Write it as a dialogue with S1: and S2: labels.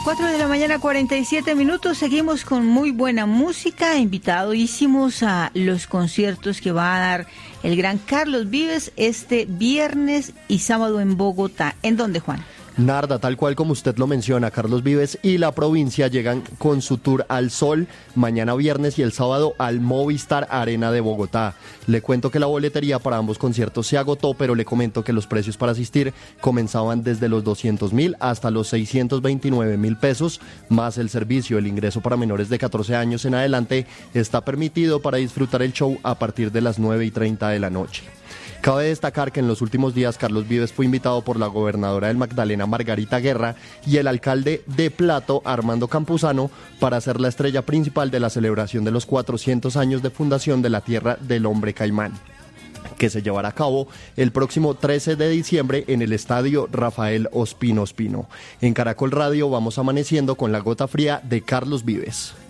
S1: 4 de la mañana, 47 minutos. Seguimos con muy buena música. Invitadísimos a los conciertos que va a dar el gran Carlos Vives este viernes y sábado en Bogotá. ¿En dónde, Juan?
S2: Narda, tal cual como usted lo menciona, Carlos Vives y la provincia llegan con su tour al Sol mañana viernes y el sábado al Movistar Arena de Bogotá. Le cuento que la boletería para ambos conciertos se agotó, pero le comento que los precios para asistir comenzaban desde los 200.000 hasta los 629.000 pesos, más el servicio. El ingreso para menores de 14 años en adelante está permitido para disfrutar el show a partir de las 9:30 de la noche. Cabe destacar que en los últimos días Carlos Vives fue invitado por la gobernadora del Magdalena, Margarita Guerra, y el alcalde de Plato, Armando Campuzano, para ser la estrella principal de la celebración de los 400 años de fundación de la Tierra del Hombre Caimán, que se llevará a cabo el próximo 13 de diciembre en el estadio Rafael Ospino Ospino. En Caracol Radio vamos amaneciendo con la gota fría de Carlos Vives.